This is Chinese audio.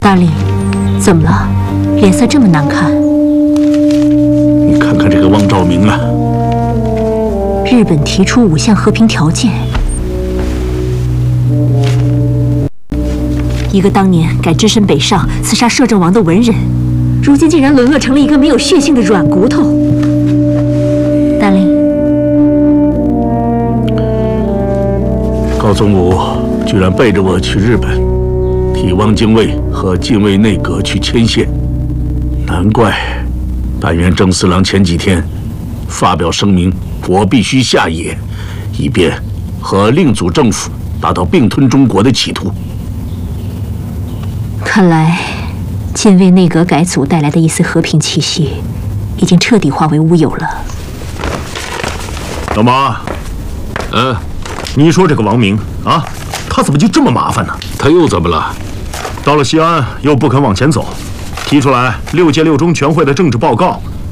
大令，怎么了？脸色这么难看。 你看看这个汪兆铭啊！ 日本提出5项和平条件，一个当年敢只身北上刺杀摄政王的文人，如今竟然沦落成了一个没有血性的软骨头。大令， 高宗武居然背着我去日本，替汪精卫和近卫内阁去牵线，难怪但愿郑四郎前几天发表声明，我必须下野，以便和令祖政府达到并吞中国的企图。 看来近卫内阁改组带来的一丝和平气息，已经彻底化为乌有了。 老马，你说这个王明啊，他怎么就这么麻烦呢？ 他又怎么了？ 到了西安又不肯往前走，提出来6届6中全会的政治报告